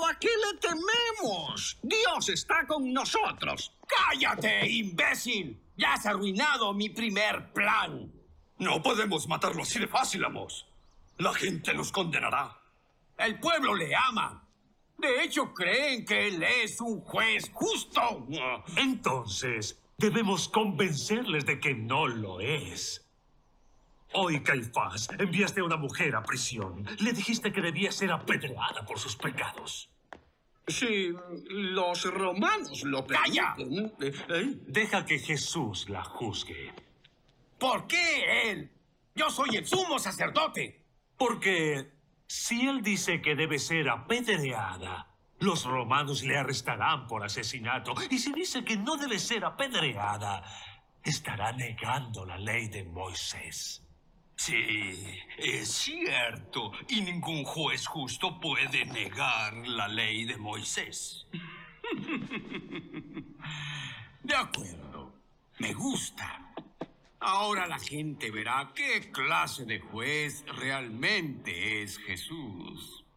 ¿A qué le tememos? Dios está con nosotros. ¡Cállate, imbécil! Ya has arruinado mi primer plan. No podemos matarlo así de fácil, Amos. La gente nos condenará. El pueblo le ama. De hecho, creen que él es un juez justo. Entonces, debemos convencerles de que no lo es. Hoy, Caifás, enviaste a una mujer a prisión. Le dijiste que debía ser apedreada por sus pecados. Si los romanos lo ¡Calla! permiten... Deja que Jesús la juzgue. ¿Por qué él? Yo soy el sumo sacerdote. Porque si él dice que debe ser apedreada, los romanos le arrestarán por asesinato. Y si dice que no debe ser apedreada, estará negando la ley de Moisés. Sí, es cierto. Y ningún juez justo puede negar la ley de Moisés. De acuerdo. Me gusta. Ahora la gente verá qué clase de juez realmente es Jesús.